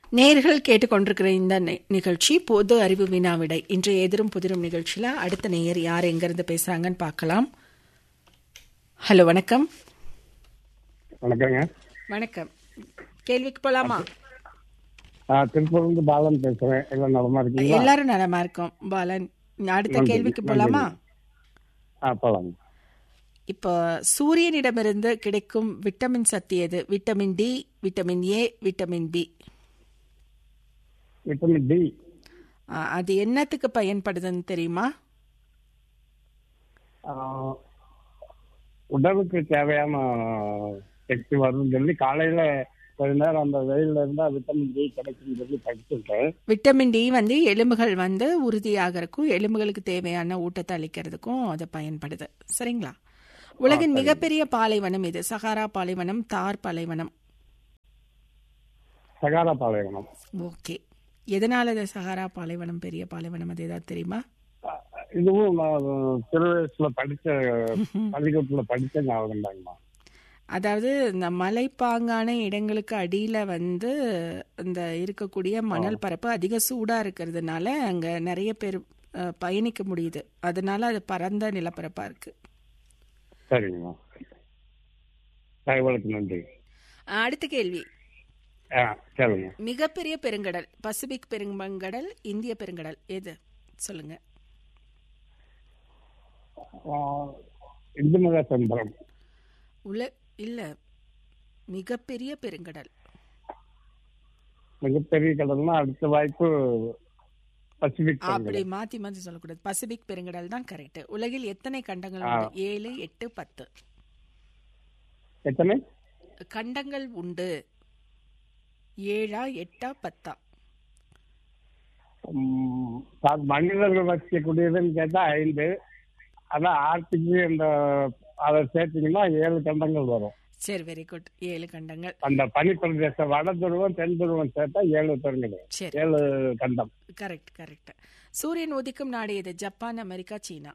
நேயர்கள் கேட்டுக்கொண்டிருக்கிற இந்த நிகழ்ச்சி பொது அறிவு வினாவிடை. இன்றைய எதிரும் புதிரும் நிகழ்ச்சியில அடுத்த நேயர் யார் எங்கிருந்து பேசுறாங்கன்னு பார்க்கலாம். ஹலோ, வணக்கம். வணக்கங்க. வணக்கம். கேள்விக்கு போலாமா? திருப்பூர்ந்து பாலன் பேசுறேன். எல்லாம் நலமா இருக்கீங்களா? எல்லாரும் நலமா இருக்கோம் பாலன். அடுத்த கேள்விக்கு போலாமா? போலாம். இப்போ சூரியனிடமிருந்து கிடைக்கும் விட்டமின் சத்து எது? Vitamin D, vitamin A, vitamin B? Vitamin D. அது என்னத்துக்கு பயன்படுதுன்னு தெரியுமா? உடலுக்கு தேவையான சக்தி வரும்னு சொல்லி காலையில கொஞ்ச நேரம் அந்த வெயில்ல இருந்தா விட்டமின் டி கிடைக்கும் சொல்லி படிச்சிருக்கேன். விட்டமின் டி எலும்புகள் உறுதியாகிறதுக்கும் எலும்புகளுக்கு தேவையான ஊட்டத்தை அளிக்கிறதுக்கும் அது பயன்படுது. சரிங்களா? உலகின் மிகப்பெரிய பாலைவனம் இது? சகாரா பாலைவனம், தார் பாலைவனம்? சகாரா பாலைவனம். ஓகே. எதனால இது சகாரா பாலைவனம் பெரிய பாலைவனம், அது ஏதாவது தெரியுமா? இதுவும் நான் சிறு வயசுல படிச்ச பள்ளிக்கூடத்துல படிச்ச ஞாபகம் தாங்கம்மா. அதாவது இந்த மலைப்பாங்கான இடங்களுக்கு அடியில இந்த இருக்கக்கூடிய மணல் பரப்பு அதிக சூடா இருக்கிறதுனால அங்க நிறைய பேர் பயணிக்க முடியுது. அதனால அது பரந்த நிலப்பரப்பா இருக்கு. சரிங்கம்மா, தகவலுக்கு நன்றி. அடுத்த கேள்வி. கேளுங்க. மிகப்பெரிய பெருங்கடல், பசிபிக் பெருங்கடல், இந்திய பெருங்கடல், எது சொல்லுங்க? இந்து மகா சமுத்திரம். இல்ல, மிகப்பெரிய பெருங்கடல். மிகப்பெரிய கடல்னா அடுத்த வாய்ப்பு பசிபிக். அப்படி மாத்தி மாத்தி சொல்லக்கூடாது. பசிபிக் பெருங்கடல் தான் கரெக்ட். உலகில் எத்தனை கண்டங்கள் உண்டு? 7, 8, 10? எத்தனை கண்டங்கள் உண்டு? 7, 8, 10? மனிதர்கள் வசிக்கக்கூடியதுன்னு கேட்டா 5. அதான் ஆர்டிக்கு அதை சேர்த்தீங்கன்னா 7 கண்டங்கள் வரும். சரி, வெரி குட். 7 கண்டங்கள். அந்த பனிப்பிரதேசம் வட துருவம் தென் துருவம் சேர்த்தா 7 பெருங்கடல், 7 கண்டம். Correct correct. சூரியன் உதிக்கும் நாடு எது? ஜப்பான், அமெரிக்கா, சீனா?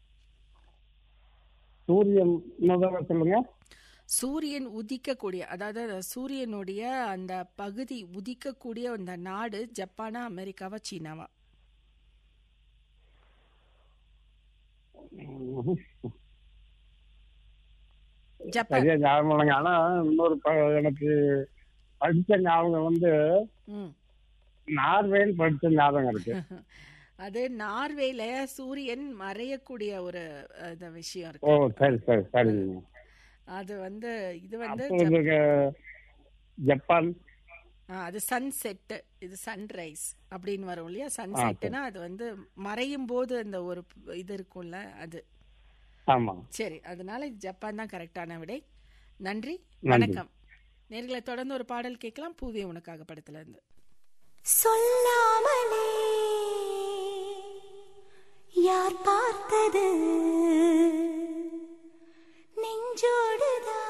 சூரியன் சொல்லுங்க. சூரியன் உதிக்கக்கூடிய, அதாவது சூரியனுடைய அந்த பகுதி உதிக்கக்கூடிய அந்த நாடு ஜப்பானா, அமெரிக்காவா, சீனாவா? சரியா ஞாபகம் இல்லைங்க. ஆனா இன்னொரு எனக்கு படிச்ச ஞாபகம் நார்வேன்னு படிச்ச ஞாபகம் இருக்கு. அது நார்வேல சூரியன் மறையக்கூடிய ஒரு விஷயம் இருக்கு. ஓ, சரி சரி சரி. அது இது ஜப்பான். அது சன்செட், இது சன்ரைஸ் அப்படின்னு வரும் இல்லையா? சன்செட்னா அது மறையும் போது அந்த ஒரு இது இருக்கும்ல, அது. ஆமா. சரி, அதனால ஜப்பான் தான் கரெக்டான விடை. நன்றி, வணக்கம். நேர்களை தொடர்ந்து ஒரு பாடல் கேட்கலாம். பூவே உனக்காக படத்துல இருந்து. சொல்லாமலே யார் பார்த்தது